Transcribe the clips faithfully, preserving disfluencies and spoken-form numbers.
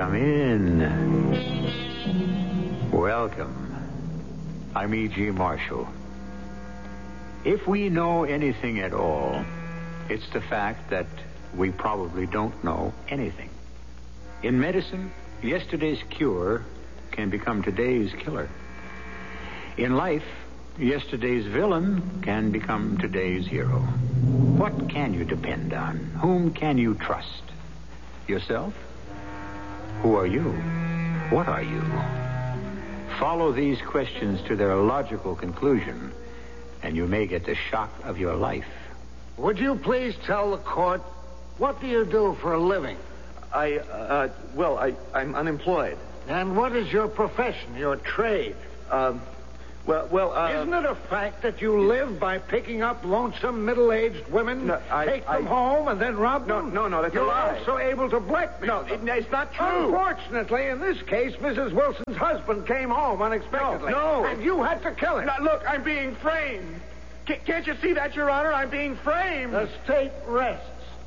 Come in. Welcome. I'm E G. Marshall. If we know anything at all, it's the fact that we probably don't know anything. In medicine, yesterday's cure can become today's killer. In life, yesterday's villain can become today's hero. What can you depend on? Whom can you trust? Yourself? Who are you? What are you? Follow these questions to their logical conclusion, and you may get the shock of your life. Would you please tell the court, what do you do for a living? I, uh, well, I, I'm unemployed. And what is your profession, your trade? Um, well, well, uh... Isn't it a fact that you live by picking up lonesome middle-aged women, no, I, take them I, home, and then rob no, them? No, no, that's You're a lie. also able to blackmail No, them. it, it's not true. Unfortunately, in this case, Missus Wilson's husband came home unexpectedly. No, no. And you had to kill him. Now, look, I'm being framed. C- can't you see that, Your Honor? I'm being framed. The state rests.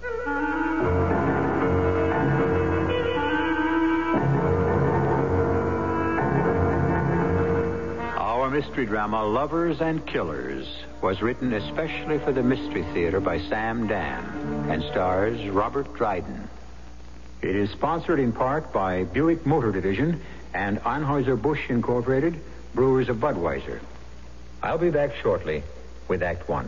Our mystery drama, Lovers and Killers, was written especially for the Mystery Theater by Sam Dan and stars Robert Dryden. It is sponsored in part by Buick Motor Division and Anheuser-Busch Incorporated, Brewers of Budweiser. I'll be back shortly with Act One.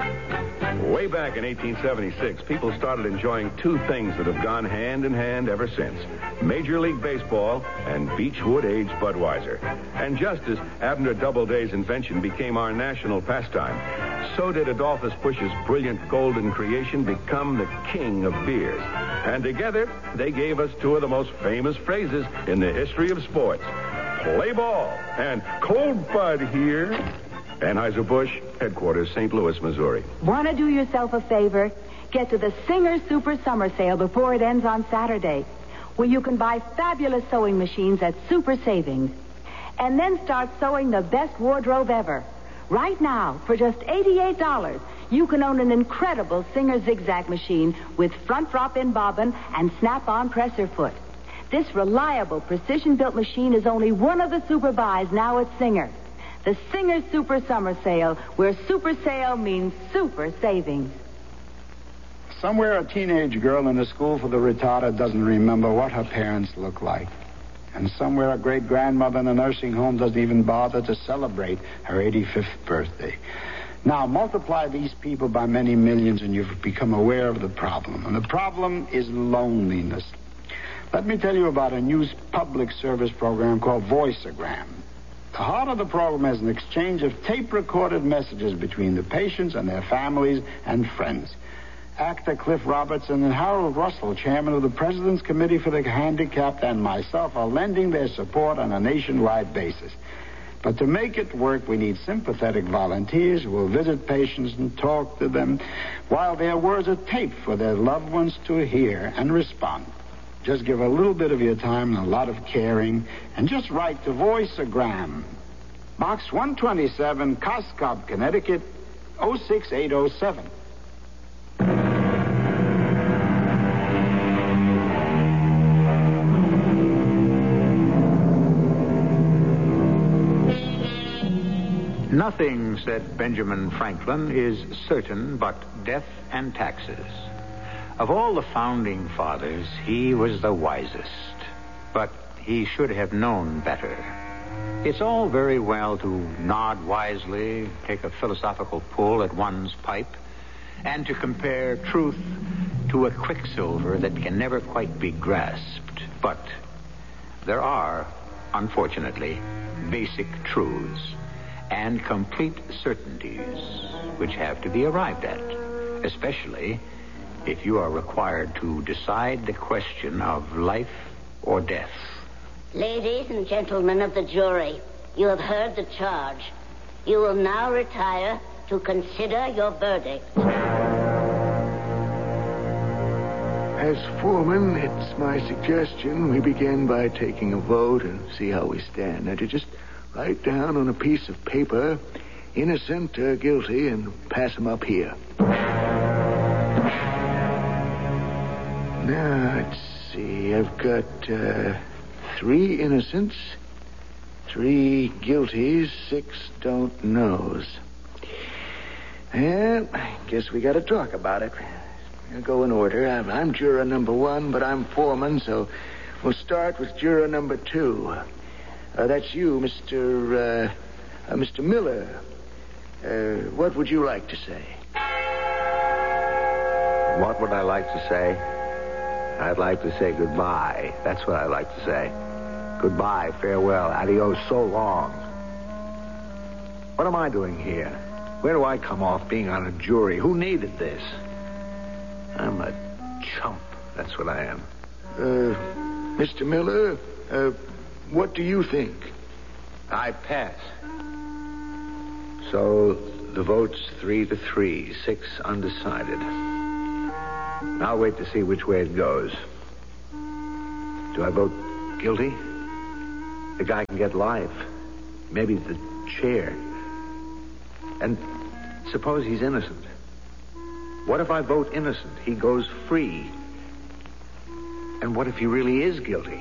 Way back in eighteen seventy-six, people started enjoying two things that have gone hand in hand ever since. Major League Baseball and Beechwood Aged Budweiser. And just as Abner Doubleday's invention became our national pastime, so did Adolphus Busch's brilliant golden creation become the king of beers. And together, they gave us two of the most famous phrases in the history of sports. Play ball and cold bud here. Anheuser-Busch, headquarters, Saint Louis, Missouri. Want to do yourself a favor? Get to the Singer Super Summer Sale before it ends on Saturday, where you can buy fabulous sewing machines at super savings. And then start sewing the best wardrobe ever. Right now, for just eighty-eight dollars, you can own an incredible Singer zigzag machine with front drop-in bobbin and snap-on presser foot. This reliable, precision-built machine is only one of the super buys now at Singer. The Singer Super Summer Sale, where super sale means super savings. Somewhere a teenage girl in a school for the retarded doesn't remember what her parents look like. And somewhere a great-grandmother in a nursing home doesn't even bother to celebrate her eighty-fifth birthday. Now, multiply these people by many millions and you've become aware of the problem. And the problem is loneliness. Let me tell you about a new public service program called Voice-O-Gram. The heart of the program is an exchange of tape-recorded messages between the patients and their families and friends. Actor Cliff Robertson and Harold Russell, chairman of the President's Committee for the Handicapped, and myself are lending their support on a nationwide basis. But to make it work, we need sympathetic volunteers who will visit patients and talk to them while their words are taped for their loved ones to hear and respond. Just give a little bit of your time and a lot of caring, and just write to Voice-O-Gram. Box one twenty-seven, Coscob, Connecticut, oh six eight oh seven. Nothing, said Benjamin Franklin, is certain but death and taxes. Of all the founding fathers, he was the wisest. But he should have known better. It's all very well to nod wisely, take a philosophical pull at one's pipe, and to compare truth to a quicksilver that can never quite be grasped. But there are, unfortunately, basic truths and complete certainties which have to be arrived at, especially if you are required to decide the question of life or death. Ladies and gentlemen of the jury, you have heard the charge. You will now retire to consider your verdict. As foreman, it's my suggestion we begin by taking a vote and see how we stand. Now, to just write down on a piece of paper, innocent or guilty, and pass them up here. Now, let's see. see. I've got uh, three innocents, three guilties, six don't knows. Well, I guess we got to talk about it. We'll go in order. I'm, I'm juror number one, but I'm foreman, so we'll start with juror number two. Uh, that's you, Mister Uh, uh, Mister Miller. Uh, what would you like to say? What would I like to say? I'd like to say goodbye. That's what I'd like to say. Goodbye, farewell, adios, so long. What am I doing here? Where do I come off being on a jury? Who needed this? I'm a chump. That's what I am. Uh, Mister Miller, uh, what do you think? I pass. So the vote's three to three, six undecided. I'll wait to see which way it goes. Do I vote guilty? The guy can get life. Maybe the chair. And suppose he's innocent. What if I vote innocent? He goes free. And what if he really is guilty?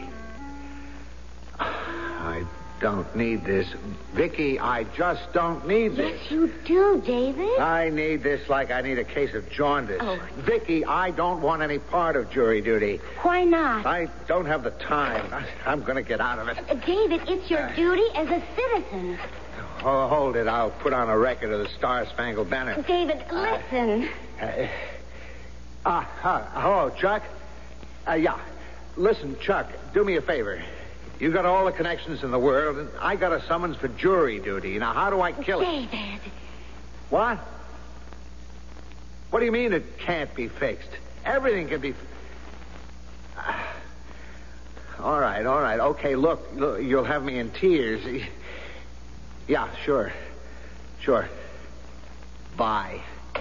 I don't need this. Vicky, I just don't need this. Yes, you do, David. I need this like I need a case of jaundice. Oh. Vicky, I don't want any part of jury duty. Why not? I don't have the time. I, I'm going to get out of it. Uh, David, it's your duty as a citizen. Oh, hold it. I'll put on a record of the Star-Spangled Banner. David, listen. Uh, uh, uh, hello, Chuck. Uh, yeah. Listen, Chuck, do me a favor. You got all the connections in the world, and I got a summons for jury duty. Now, how do I kill it? David. What? What do you mean it can't be fixed? Everything can be... Uh, all right, all right. Okay, look, look, you'll have me in tears. Yeah, sure. Sure. Bye.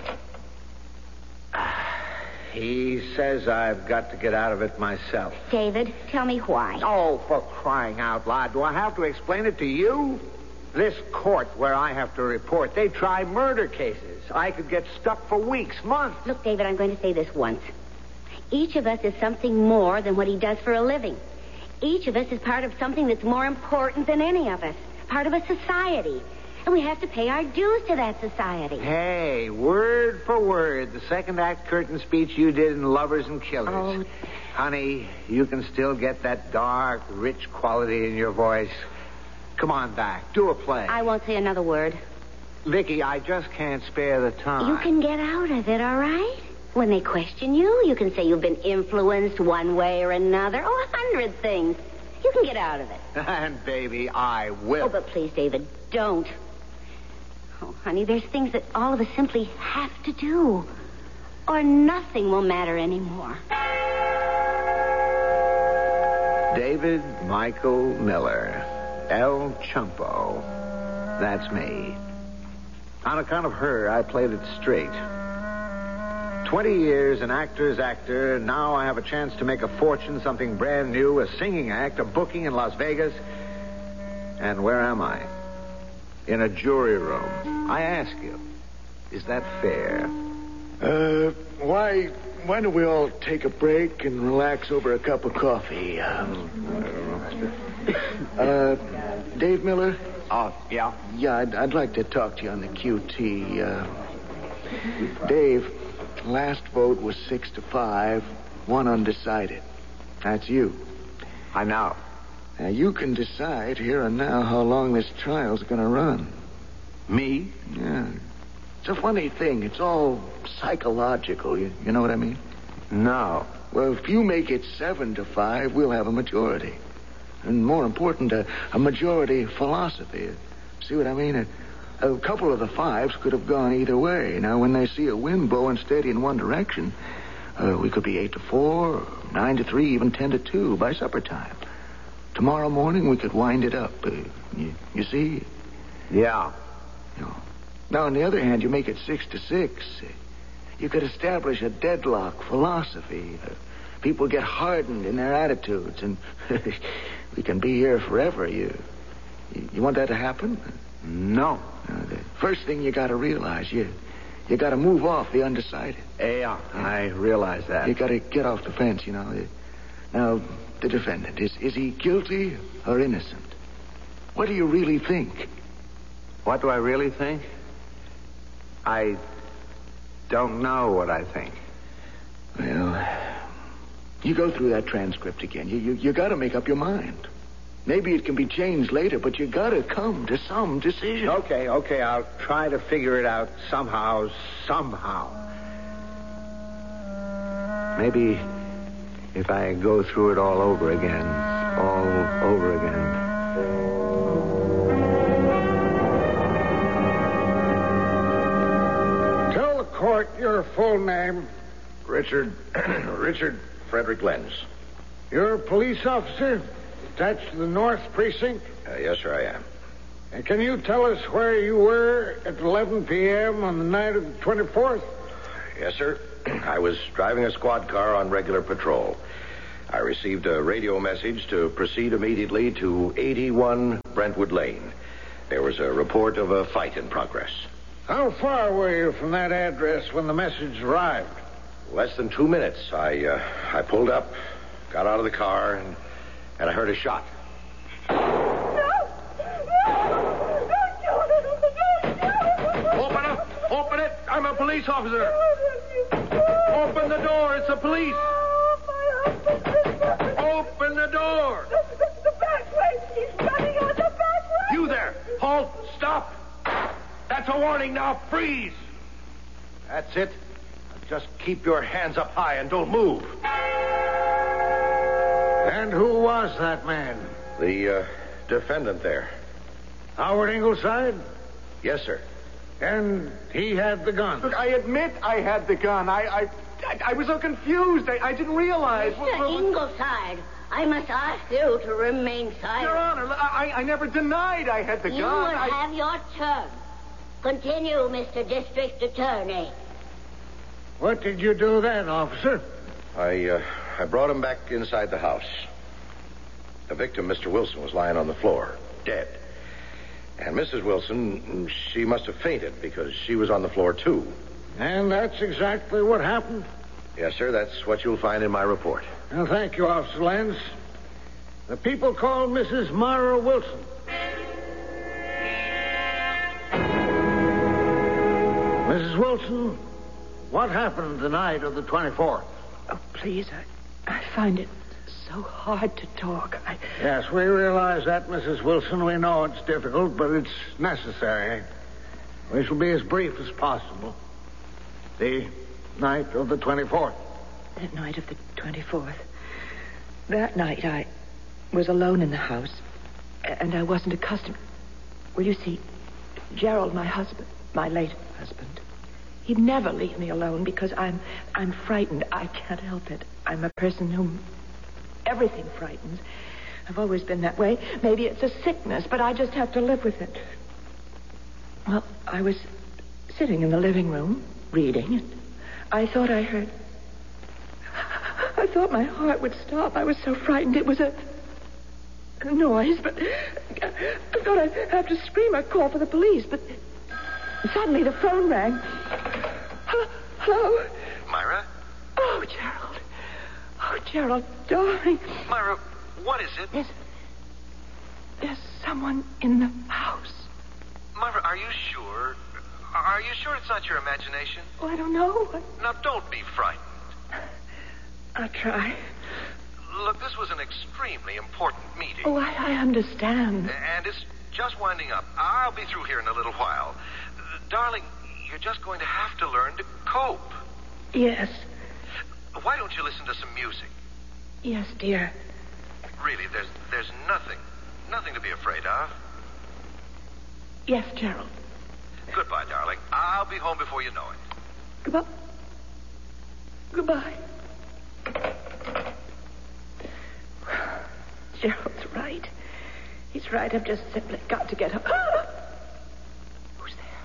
He says I've got to get out of it myself. David, tell me why. Oh, for crying out loud. Do I have to explain it to you? This court where I have to report, they try murder cases. I could get stuck for weeks, months. Look, David, I'm going to say this once. Each of us is something more than what he does for a living. Each of us is part of something that's more important than any of us. Part of a society. And we have to pay our dues to that society. Hey, word for word, the second act curtain speech you did in Lovers and Killers. Oh. Honey, you can still get that dark, rich quality in your voice. Come on back. Do a play. I won't say another word. Vicky, I just can't spare the time. You can get out of it, all right? When they question you, you can say you've been influenced one way or another. Oh, a hundred things. You can get out of it. And, baby, I will. Oh, but please, David, don't. Oh, honey, there's things that all of us simply have to do. Or nothing will matter anymore. David Michael Miller, El Chumpo. That's me. On account of her, I played it straight. Twenty years an actor's actor. Now I have a chance to make a fortune, something brand new, a singing act, a booking in Las Vegas. And where am I? In a jury room. I ask you, is that fair? Uh, why, why don't we all take a break and relax over a cup of coffee? Um, uh, Dave Miller? Oh, yeah? Yeah, I'd, I'd like to talk to you on the Q T. Uh, Dave, last vote was six to five, one undecided. That's you. I know. Now, you can decide here and now how long this trial's going to run. Me? Yeah. It's a funny thing. It's all psychological. You, you know what I mean? No. Well, if you make it seven to five, we'll have a majority. And more important, a, a majority philosophy. See what I mean? A, a couple of the fives could have gone either way. Now, when they see a wind blowing steady in one direction, uh, we could be eight to four, nine to three, even ten to two by supper time. Tomorrow morning, we could wind it up. Uh, you, you see? Yeah. No. Now, on the other hand, you make it six to six. Uh, you could establish a deadlock philosophy. Uh, people get hardened in their attitudes, and we can be here forever. You, you, you want that to happen? No. Uh, the first thing you got to realize, you, you got to move off the undecided. Yeah, I realize that. You got to get off the fence, you know. Now, the defendant, is, is he guilty or innocent? What do you really think? What do I really think? I don't know what I think. Well, you go through that transcript again. You, you, you got to make up your mind. Maybe it can be changed later, but you got to come to some decision. Okay, okay, I'll try to figure it out somehow, somehow. Maybe if I go through it all over again, all over again. Tell the court your full name. Richard, Richard Frederick Lenz. You're a police officer attached to the North Precinct? Uh, yes, sir, I am. And can you tell us where you were at eleven p.m. on the night of the twenty-fourth? Yes, sir. I was driving a squad car on regular patrol. I received a radio message to proceed immediately to eighty-one Brentwood Lane. There was a report of a fight in progress. How far were you from that address when the message arrived? Less than two minutes. I uh, I pulled up, got out of the car, and, and I heard a shot. Open up! Open it! I'm a police officer! Open the door! It's the police! Open the door! The back way! He's running on the back way! You there! Halt! Stop! That's a warning now! Freeze! That's it. Just keep your hands up high and don't move. And who was that man? The uh, defendant there. Howard Ingleside? Yes, sir. And he had the gun. Look, I admit I had the gun. I I, I, I was so confused. I, I didn't realize. Mister Ingleside, I must ask you to remain silent. Your Honor, I, I never denied I had the you gun. will I... have your turn. Continue, Mister District Attorney. What did you do then, officer? I uh, I brought him back inside the house. The victim, Mister Wilson, was lying on the floor, dead. And Missus Wilson, she must have fainted because she was on the floor, too. And that's exactly what happened? Yes, sir. That's what you'll find in my report. Well, thank you, Officer Lenz. The people call Missus Myra Wilson. Missus Wilson, what happened the night of the twenty-fourth? Oh, please, I, I find it so hard to talk. I... Yes, we realize that, Missus Wilson. We know it's difficult, but it's necessary. We shall be as brief as possible. The night of the twenty-fourth. The night of the twenty-fourth. That night I was alone in the house, and I wasn't accustomed. Well, you see, Gerald, my husband, my late husband, he'd never leave me alone because I'm I'm frightened. I can't help it. I'm a person whom everything frightens. I've always been that way. Maybe it's a sickness, but I just have to live with it. Well, I was sitting in the living room, reading, and I thought I heard... I thought my heart would stop. I was so frightened. It was a, a noise, but I thought I'd have to scream or call for the police, but suddenly the phone rang. Hello? Myra? Oh, Gerald. Oh, Gerald, darling. Myra, what is it? There's, there's someone in the house. Myra, are you sure? Are you sure it's not your imagination? Oh, I don't know. Now, don't be frightened. I'll try. Look, this was an extremely important meeting. Oh, I, I understand. And it's just winding up. I'll be through here in a little while. Uh, darling, you're just going to have to learn to cope. Yes. Why don't you listen to some music? Yes, dear. Really, there's there's nothing, nothing to be afraid of. Yes, Gerald. Goodbye, darling. I'll be home before you know it. Goodbye. Goodbye. Gerald's right. He's right. I've just simply got to get up. Who's there?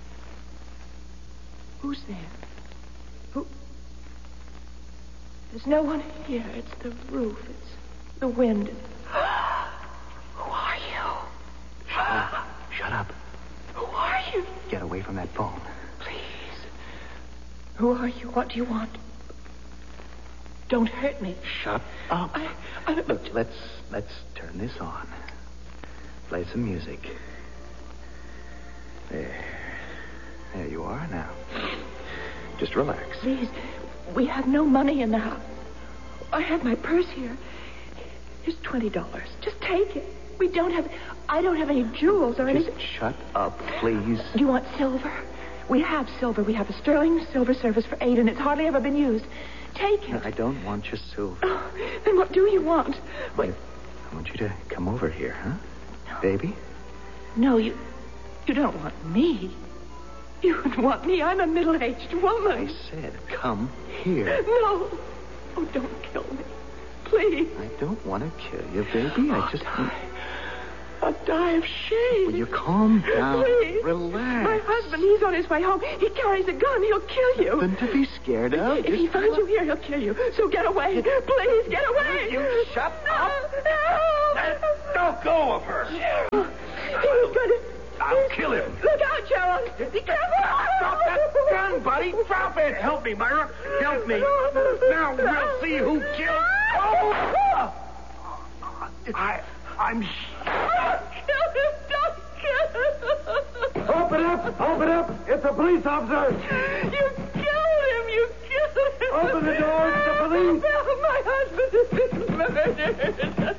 Who's there? Who? There's no one here. It's the roof. It's the wind. Who are you? Shut up. Shut up. Who are you? Get away from that phone. Please. Who are you? What do you want? Don't hurt me. Shut up. I, I... Look, let's let's turn this on. Play some music. There. There you are now. Just relax. Please, we have no money in the house. I have my purse here. Here's twenty dollars. Just take it. We don't have... I don't have any jewels or anything. Just shut up, please. Do you want silver? We have silver. We have a sterling silver service for eight, and it's hardly ever been used. Take it. I don't want your silver. Oh, then what do you want? Wait. I want you to come over here, huh? No. Baby? No, you... You don't want me. You would want me. I'm a middle-aged woman. I said come here. No. Oh, don't kill me. Please. I don't want to kill you, baby. I'll I just... die. I'll die of shame. Will you calm down? Please. Relax. My husband, he's on his way home. He carries a gun. He'll kill you. Nothing to be scared of. If he finds you here, he'll kill you. So get away. Please, get away. Will you shut up? No. Let go go of her. Gerald. He's going to... I'll kill him. Look out, Gerald. Be careful. Drop that gun, buddy. Drop it. Help me, Myra. Help me. Now we'll see who killed... Oh! I... I'm... Don't kill him. Don't kill him. Open up. Open up. It's a police officer. You killed him. You killed him. Open the door. It's the police. Oh, my husband has been murdered.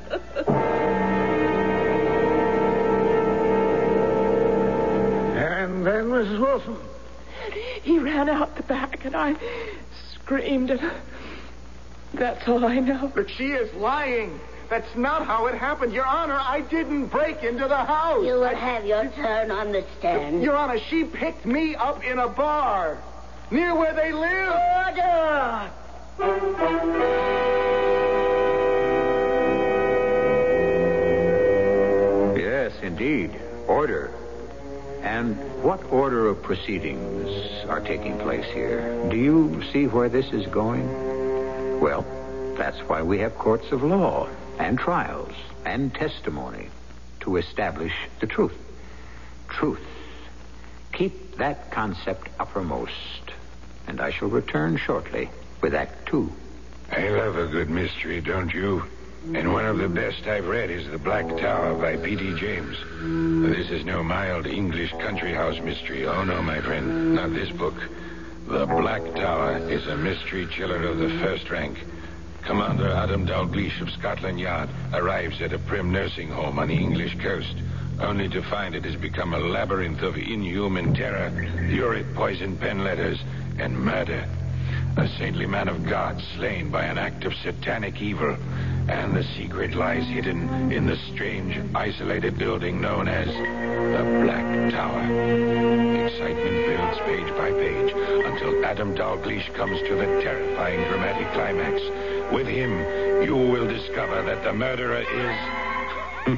And then, Missus Wilson? He ran out the back, and I screamed, and that's all I know. But she is lying. That's not how it happened. Your Honor, I didn't break into the house. You will have your turn on the stand. Your Honor, she picked me up in a bar near where they live. Order! Yes, indeed. Order. And what order of proceedings are taking place here? Do you see where this is going? Well, that's why we have courts of law and trials and testimony to establish the truth. Truth. Keep that concept uppermost, and I shall return shortly with Act Two. I love a good mystery, don't you? And one of the best I've read is The Black Tower by P D James. This is no mild English country house mystery. Oh, no, my friend, not this book. The Black Tower is a mystery chiller of the first rank. Commander Adam Dalgleish of Scotland Yard arrives at a prim nursing home on the English coast, only to find it has become a labyrinth of inhuman terror, lurid poison pen letters, and murder. A saintly man of God slain by an act of satanic evil, and the secret lies hidden in the strange, isolated building known as the Black Tower. Excitement builds page by page until Adam Dalgleish comes to the terrifying dramatic climax. With him, you will discover that the murderer is...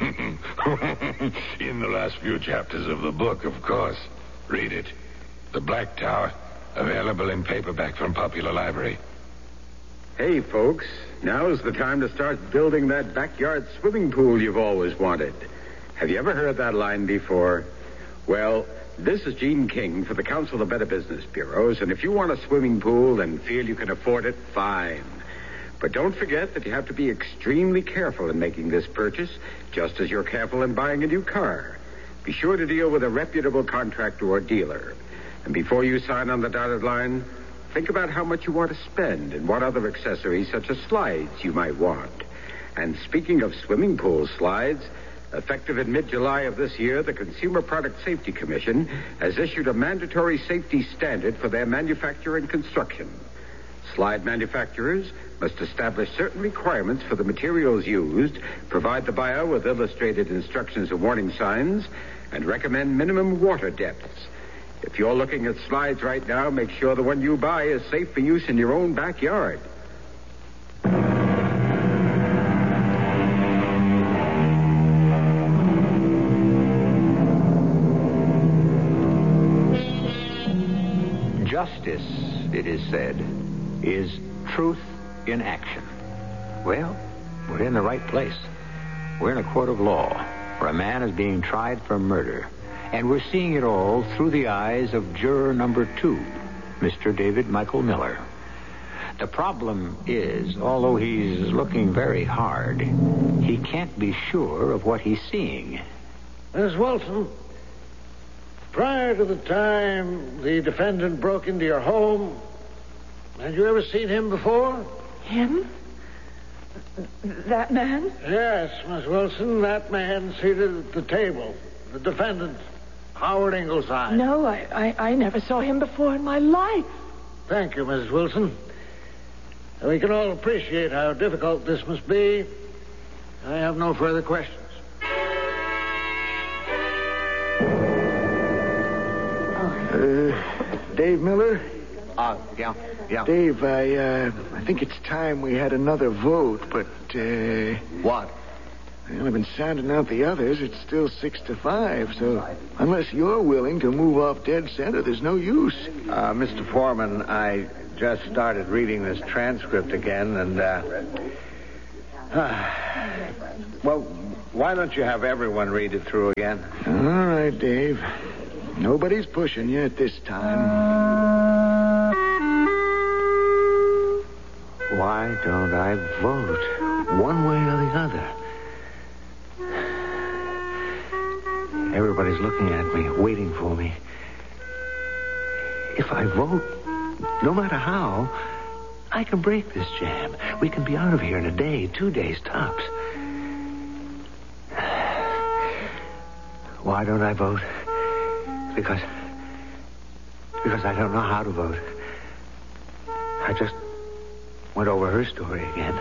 in the last few chapters of the book, of course. Read it. The Black Tower, available in paperback from Popular Library. Hey, folks, now's the time to start building that backyard swimming pool you've always wanted. Have you ever heard that line before? Well, this is Gene King for the Council of Better Business Bureaus, and if you want a swimming pool and feel you can afford it, fine. But don't forget that you have to be extremely careful in making this purchase, just as you're careful in buying a new car. Be sure to deal with a reputable contractor or dealer. And before you sign on the dotted line, think about how much you want to spend and what other accessories, such as slides, you might want. And speaking of swimming pool slides, effective in mid-July of this year, the Consumer Product Safety Commission has issued a mandatory safety standard for their manufacture and construction. Slide manufacturers must establish certain requirements for the materials used, provide the buyer with illustrated instructions and warning signs, and recommend minimum water depths. If you're looking at slides right now, make sure the one you buy is safe for use in your own backyard. Justice, it is said, is truth in action. Well, we're in the right place. We're in a court of law where a man is being tried for murder. And we're seeing it all through the eyes of juror number two, Mister David Michael Miller. The problem is, although he's looking very hard, he can't be sure of what he's seeing. Miss Wilson, prior to the time the defendant broke into your home, had you ever seen him before? Him? That man? Yes, Miss Wilson, that man seated at the table. The defendant, Howard Ingleside. No, I, I, I never saw him before in my life. Thank you, Missus Wilson. We can all appreciate how difficult this must be. I have no further questions. Uh, Dave Miller? Uh, yeah, yeah. Dave, I, uh, I think it's time we had another vote, but, uh... What? Well, I've been sounding out the others. It's still six to five, so unless you're willing to move off dead center, there's no use. Uh, Mister Foreman, I just started reading this transcript again, and, uh... uh well, why don't you have everyone read it through again? All right, Dave. Nobody's pushing you at this time. Why don't I vote one way or the other? Everybody's looking at me, waiting for me. If I vote, no matter how, I can break this jam. We can be out of here in a day, two days tops. Why don't I vote? Because... Because I don't know how to vote. I just went over her story again.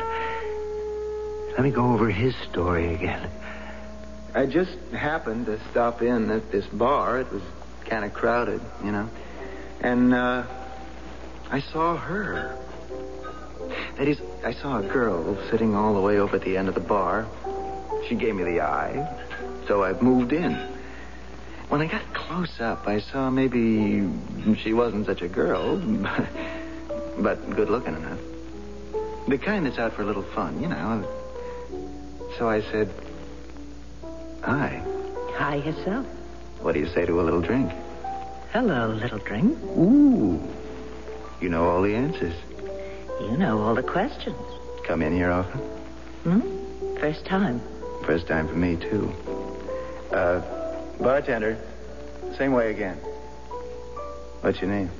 Let me go over his story again. I just happened to stop in at this bar. It was kind of crowded, you know. And, uh, I saw her. That is, I saw a girl sitting all the way over at the end of the bar. She gave me the eye, so I moved in. When I got close up, I saw maybe she wasn't such a girl, but good looking enough. The kind that's out for a little fun, you know. So I said, hi. Hi yourself. What do you say to a little drink? Hello, little drink. Ooh. You know all the answers. You know all the questions. Come in here often? Hmm? First time. First time for me, too. Uh, bartender. Same way again. What's your name?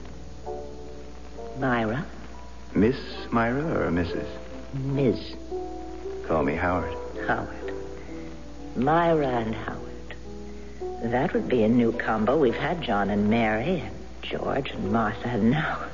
Myra. Miss Myra or Missus? Miz Call me Howard. Howard. Myra and Howard. That would be a new combo. We've had John and Mary and George and Martha, and now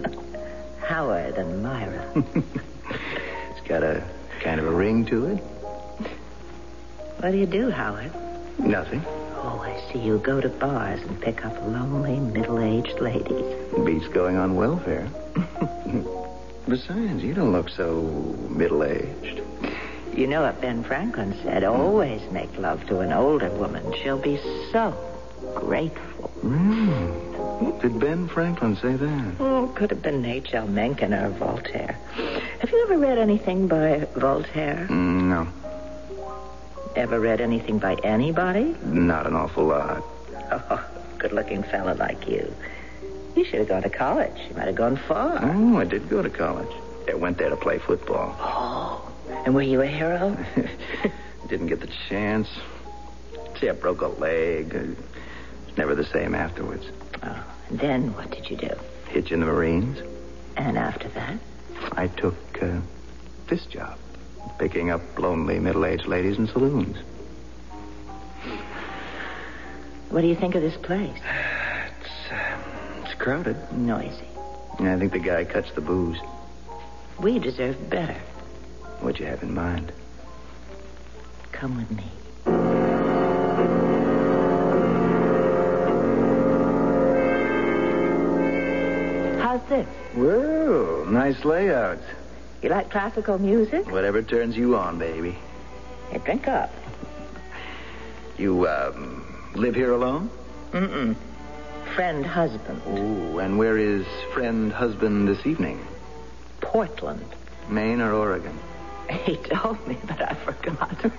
Howard and Myra. It's got a kind of a ring to it. What do you do, Howard? Nothing. Oh, I see. You go to bars and pick up lonely, middle-aged ladies. Beats going on welfare. Besides, you don't look so middle-aged. You know what Ben Franklin said? Always make love to an older woman. She'll be so grateful. Mm. Did Ben Franklin say that? Oh, could have been H L Mencken or Voltaire. Have you ever read anything by Voltaire? Mm, no. Ever read anything by anybody? Not an awful lot. Oh, good-looking fella like you. You should have gone to college. You might have gone far. Oh, I did go to college. I went there to play football. Oh, and were you a hero? Didn't get the chance. See, I broke a leg. It was never the same afterwards. Oh, and then what did you do? Hitch in the Marines. And after that? I took uh, this job. Picking up lonely middle-aged ladies in saloons. What do you think of this place? It's, uh, it's crowded. Noisy. I think the guy cuts the booze. We deserve better. What'd you have in mind? Come with me. How's this? Whoa, nice layouts. You like classical music? Whatever turns you on, baby. Hey, drink up. You, um, live here alone? Mm-mm. Friend husband. Oh, and where is friend husband this evening? Portland. Maine or Oregon? He told me, but I forgot.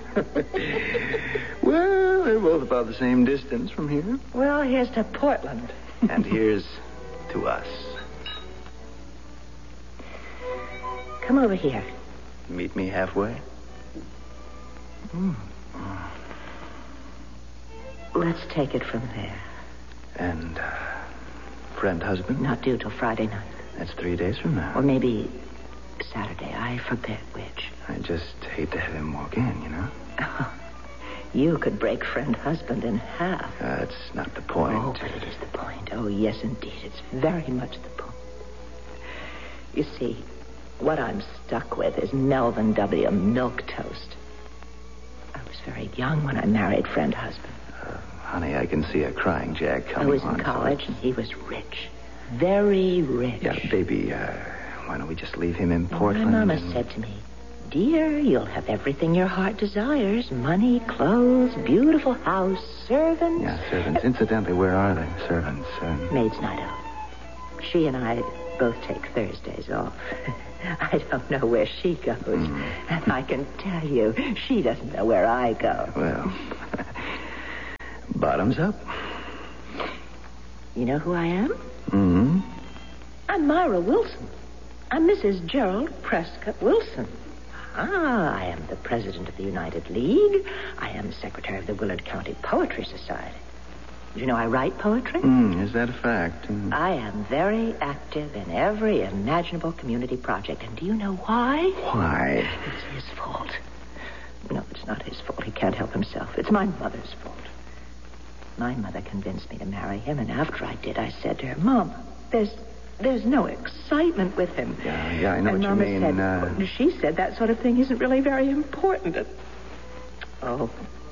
Well, they're both about the same distance from here. Well, here's to Portland. And here's to us. Come over here. Meet me halfway? Mm. Let's take it from there. And, uh, friend husband? Not due till Friday night. That's three days from now. Or maybe Saturday. I forget which. I just hate to have him walk in, you know? Oh, you could break friend husband in half. That's not the point. Oh, but it is the point. Oh, yes, indeed. It's very much the point. You see, what I'm stuck with is Melvin W. Milquetoast. I was very young when I married friend husband. Uh, honey, I can see a crying Jack coming on. I was in college, and he was rich. Very rich. Yeah, baby, uh, why don't we just leave him in Portland? My mama and... said to me, dear, you'll have everything your heart desires. Money, clothes, beautiful house, servants. Yeah, servants. Incidentally, where are they, servants? Uh... Maid's night out. She and I both take Thursdays off. I don't know where she goes. Mm. And I can tell you, she doesn't know where I go. Well, bottoms up. You know who I am? Mm-hmm. I'm Myra Wilson. I'm Missus Gerald Prescott Wilson. Ah, I am the president of the United League. I am the secretary of the Willard County Poetry Society. You know I write poetry? Mm, is that a fact? Mm. I am very active in every imaginable community project. And do you know why? Why? It's his fault. No, it's not his fault. He can't help himself. It's my mother's fault. My mother convinced me to marry him, and after I did, I said to her, Mama, there's there's no excitement with him. Yeah, yeah, I know and what Mama you mean. Said, uh... She said that sort of thing isn't really very important. And... Oh,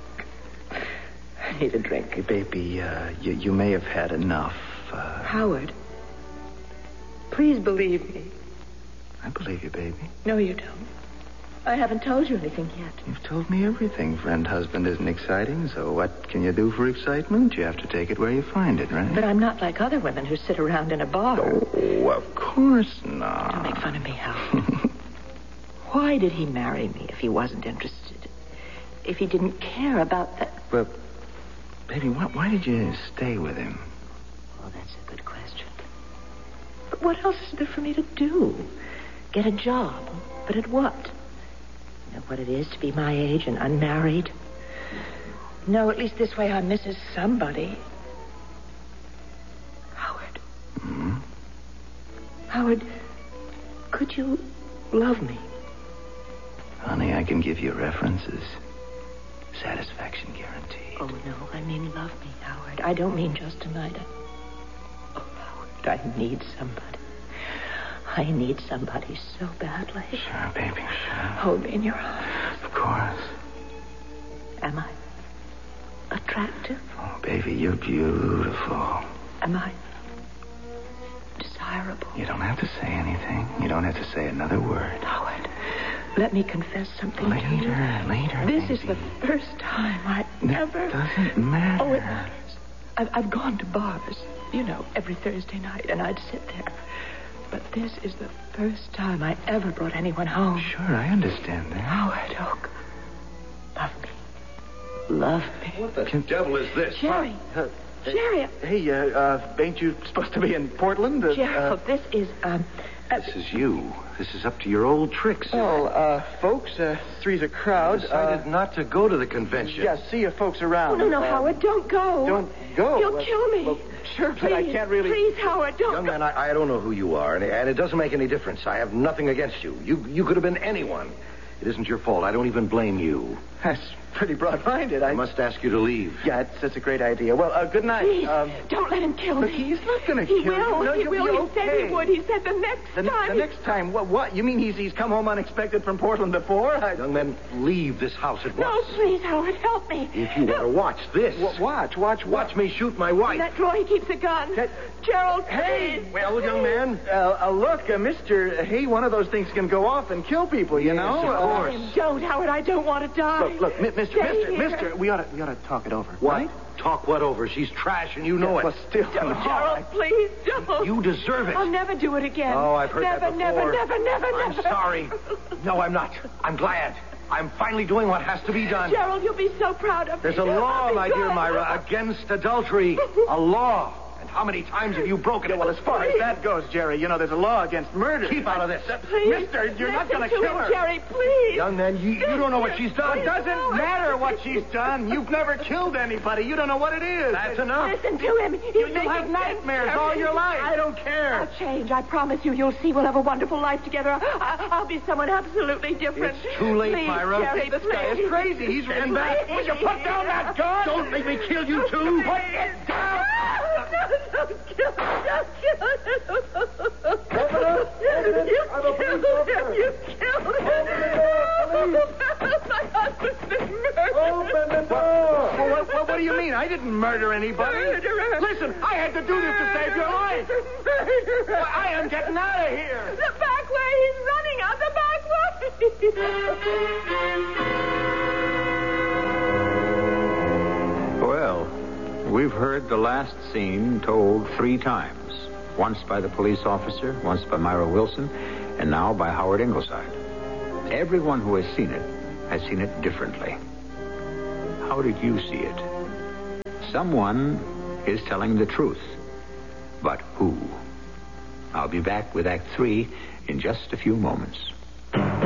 I need a drink. Hey, baby, uh, you, you may have had enough. Uh... Howard, please believe me. I believe you, baby. No, you don't. I haven't told you anything yet. You've told me everything. Friend husband isn't exciting, so what can you do for excitement? You have to take it where you find it, right? But I'm not like other women who sit around in a bar. Oh, of course not. Don't make fun of me, Howard. Why did he marry me if he wasn't interested? If he didn't care about that? Well, baby, why, why did you stay with him? Oh, that's a good question. But what else is there for me to do? Get a job. But at what? Know what it is to be my age and unmarried? No, at least this way I'm Missus Somebody. Howard. Hmm? Howard, could you love me? Honey, I can give you references. Satisfaction guarantee. Oh, no, I mean love me, Howard. I don't mean just tonight. I... Oh, Howard, I need somebody. I need somebody so badly. Sure, baby, sure. Hold me in your arms. Of course. Am I attractive? Oh, baby, you're beautiful. Am I desirable? You don't have to say anything. You don't have to say another word. Howard, let me confess something later, to you. Later, later, This baby. is the first time I it ever... doesn't matter. Oh, it matters. I've, I've gone to bars, you know, every Thursday night, and I'd sit there. But this is the first time I ever brought anyone home. Sure, I understand that. Howard Oak, love me. Love me. What the devil is this? Jerry. Uh, Jerry. Hey, uh, uh, ain't you supposed to be in Portland? Uh, Gerald, this is, um... Uh, this is you. This is up to your old tricks. Oh, uh, folks, uh, three's a crowd. I decided uh, not to go to the convention. Yeah, see you folks around. Oh, no, no, uh, Howard, don't go. Don't go. You'll uh, kill me. Well, sure, please, but I can't really... Please, Howard, don't Young go. man, I, I don't know who you are, and, and it doesn't make any difference. I have nothing against you. You you could have been anyone. It isn't your fault. I don't even blame you. That's pretty broad-minded. I I must ask you to leave. Yeah, it's, that's a great idea. Well, uh, good night. Please, um, don't let him kill but me. he's not going to He kill will. you. No, he you'll will. be He okay. said he would. He said the next The, time. the next time? What? What? You mean he's he's come home unexpected from Portland before? I... Young men, leave this house at No, once. please, Howard, help me. If you want to watch this. W- watch, watch, Watch me shoot my wife. In that drawer, he keeps a gun. That- Gerald, Hey, please. Well, young man. Uh, uh, look, uh, Mister Hey, one of those things can go off and kill people, you Yes, know? of Uh, course. Don't, Howard. I don't want to die. Look, look, mi- Mister Stay Mister here. Mister We ought to we ought to talk it over. What? Right? Talk what over? She's trash, and you know Yeah, it. Well, still, Don't, no, Gerald, I- please don't. You deserve it. I'll never do it again. Oh, I've heard never, that before. Never, never, never, I'm never. sorry. No, I'm not. I'm glad. I'm finally doing what has to be done. Gerald, you'll be so proud of There's me. a law, I'll be my dear good. Myra, against adultery. A law. And How many times have you broken it? Well, as far as that goes, Jerry, you know, there's a law against murder. Keep out of this. Please, Mister, you're not going to kill her. Jerry, please. Young man, you, you don't know what she's done. It doesn't matter what she's done. You've never killed anybody. You don't know what it is. That's enough. Listen to him. He's You'll making have nightmares sense, all Jerry. your life. I don't care. I'll change. I promise you. You'll see. We'll have a wonderful life together. I- I'll be someone absolutely different. It's too late, please, Myra. Jerry, This please. guy is crazy. He's Stand really back. Will you put down that gun? Don't make me kill you, too. Put it down. No, don't kill him. Don't kill him. Open up. You killed him. You killed him. My husband's been murdered. Open the door. Well, what, what, what do you mean? I didn't murder anybody. Murderer. Listen, I had to do this to save your life. Murderer. Well, I am getting out of here. The back way. He's running out the back way. Well, we've heard the last scene told three times. Once by the police officer, once by Myra Wilson, and now by Howard Ingleside. Everyone who has seen it has seen it differently. How did you see it? Someone is telling the truth. But who? I'll be back with Act Three in just a few moments.